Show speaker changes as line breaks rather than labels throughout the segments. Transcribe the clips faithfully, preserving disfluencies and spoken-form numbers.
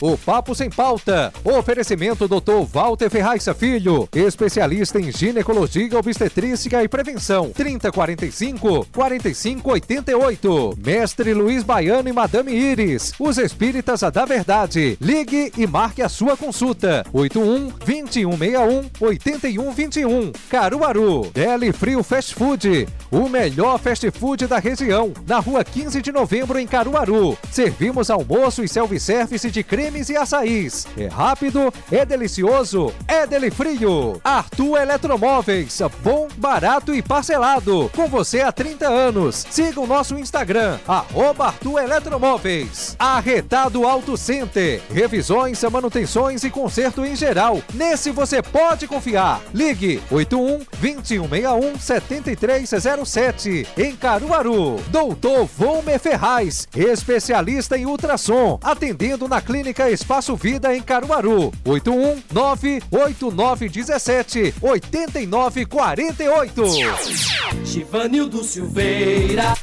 o Papo Sem Pauta. Oferecimento doutor Walter Ferraiça Filho, especialista em ginecologia, obstetrícia e prevenção. trinta, quarenta e cinco, quarenta e cinco, oitenta e oito. Mestre Luiz Baiano e Madame Iris, os espíritas da verdade. Ligue e marque a sua consulta. oito um, vinte e um, sessenta e um, oitenta e um, vinte e um. Caruaru. Deli Frio Fast Food, o melhor fast food da região, na rua quinze de novembro em Caruaru. Servimos almoço e self-service de cremes e açaís. É rápido, é delicioso, é Deli Frio. Arthur Eletromóveis, bom, barato e parcelado. Com você há trinta anos. Siga o nosso Instagram, arroba Arthur Eletromóveis. Arretado Auto Center, revisões, manutenções e conserto em geral. Nesse você pode confiar. Ligue oito um, vinte e um, sessenta e um, setenta e três zero sete em Caruaru. Doutor Volmer Ferraz, especialista em ultrassom, atendendo na Clínica Espaço Vida em Caruaru. oito um, nove oito nove um sete, oito nove quatro oito.
Givanildo Silveira.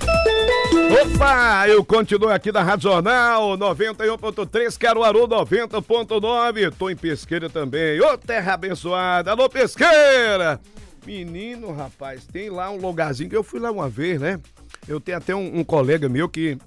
Opa, eu continuo aqui da Rádio Jornal noventa e um ponto três, Caruaru noventa ponto nove. Tô em Pesqueira também. Ô, terra abençoada. Alô, Pesqueira. Menino, rapaz, tem lá um lugarzinho que eu fui lá uma vez, né? Eu tenho até um, um colega meu que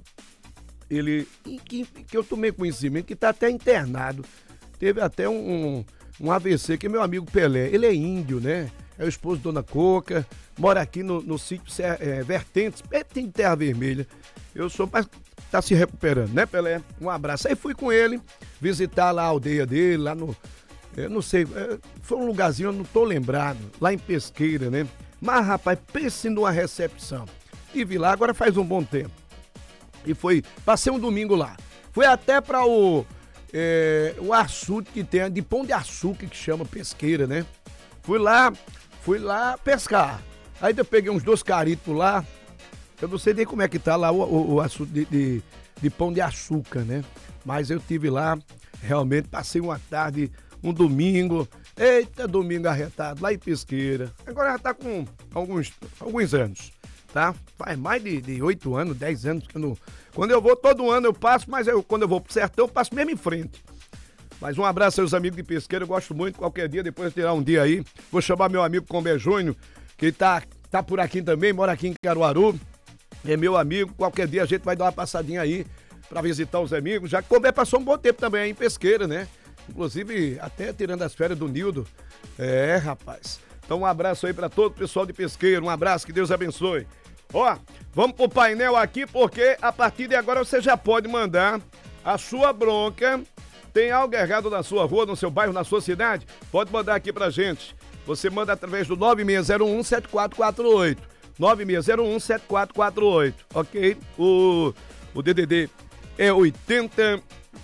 ele que, que eu tomei conhecimento que tá até internado. Teve até um, um, um A V C, que é meu amigo Pelé. Ele é índio, né? É o esposo de Dona Coca, mora aqui no, no sítio é, Vertentes, pertinho de Terra Vermelha. Eu sou, mas tá se recuperando, né, Pelé? Um abraço. Aí fui com ele visitar lá a aldeia dele, lá no, eu não sei, foi um lugarzinho, eu não tô lembrado, lá em Pesqueira, né? Mas, rapaz, pense numa recepção. Estive lá, agora faz um bom tempo. E foi, passei um domingo lá. Fui até para o, é, o açude que tem, de Pão de Açúcar, que chama Pesqueira, né? Fui lá, fui lá pescar. Aí eu peguei uns dois caritos lá. Eu não sei nem como é que tá lá o, o, o açude de, de, de Pão de Açúcar, né? Mas eu tive lá, realmente, passei uma tarde, um domingo. Eita, domingo arretado, lá em Pesqueira. Agora já tá com alguns, alguns anos, tá? Faz mais de oito anos, dez anos que eu não... Quando eu vou, todo ano eu passo, mas eu, quando eu vou pro sertão, eu passo mesmo em frente. Mas um abraço aos amigos de Pesqueira, eu gosto muito. Qualquer dia, depois de tirar um dia aí, vou chamar meu amigo Combé Júnior, que tá, tá por aqui também, mora aqui em Caruaru. É meu amigo, qualquer dia a gente vai dar uma passadinha aí pra visitar os amigos. Já que Combé passou um bom tempo também aí em Pesqueira, né? Inclusive, até tirando as férias do Nildo. É, rapaz. Então um abraço aí pra todo o pessoal de Pesqueira, um abraço, que Deus abençoe. Ó, vamos pro painel aqui, porque a partir de agora você já pode mandar a sua bronca. Tem algo errado na sua rua, no seu bairro, na sua cidade? Pode mandar aqui pra gente. Você manda através do nove seis zero um, sete quatro quatro oito. nove seis zero um, sete quatro quatro oito, ok? O, o D D D é oitenta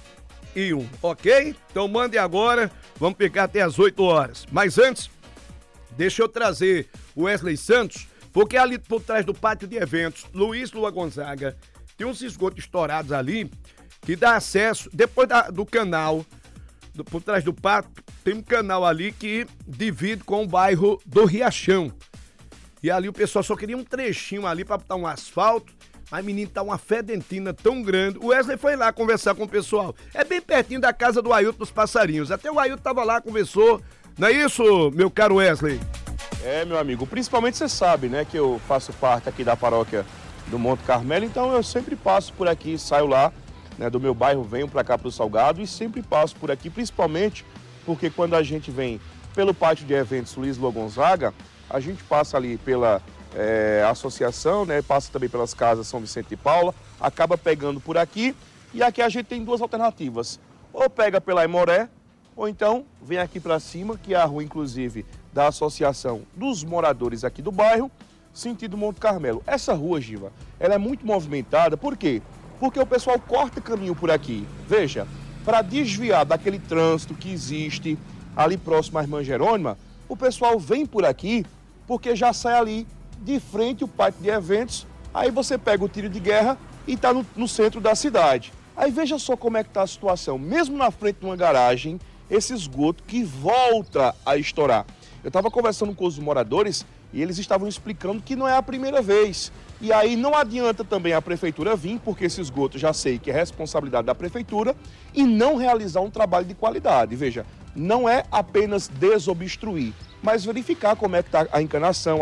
e um, ok? Então mande agora, vamos ficar até as oito horas. Mas antes, deixa eu trazer o Wesley Santos, porque ali por trás do pátio de eventos, Luiz Lua Gonzaga, tem uns esgotos estourados ali, que dá acesso, depois da, do canal, do, por trás do pátio, tem um canal ali que divide com o bairro do Riachão. E ali o pessoal só queria um trechinho ali para botar um asfalto, mas menino, tá uma fedentina tão grande. O Wesley foi lá conversar com o pessoal. É bem pertinho da casa do Ailton dos Passarinhos. Até o Ailton tava lá, conversou. Não é isso, meu caro Wesley?
É, meu amigo, principalmente você sabe, né, que eu faço parte aqui da paróquia do Monte Carmelo, então eu sempre passo por aqui, saio lá, né, do meu bairro, venho para cá pro Salgado e sempre passo por aqui, principalmente porque quando a gente vem pelo pátio de eventos Luiz Lua Gonzaga, a gente passa ali pela é, associação, né, passa também pelas casas São Vicente de Paula, acaba pegando por aqui e aqui a gente tem duas alternativas, ou pega pela Aimoré, ou então vem aqui para cima, que é a rua inclusive da associação dos moradores aqui do bairro, sentido Monte Carmelo. Essa rua, Giva, ela é muito movimentada, por quê? Porque o pessoal corta caminho por aqui. Veja, para desviar daquele trânsito que existe ali próximo à Irmã Jerônima, o pessoal vem por aqui porque já sai ali de frente o pátio de eventos, aí você pega o tiro de guerra e está no, no centro da cidade. Aí veja só como é que está a situação. Mesmo na frente de uma garagem, esse esgoto que volta a estourar. Eu estava conversando com os moradores e eles estavam explicando que não é a primeira vez E aí não adianta também a prefeitura vir, porque esse esgoto já sei que é responsabilidade da prefeitura, e não realizar um trabalho de qualidade. Veja, não é apenas desobstruir, mas verificar como é que está a encanação,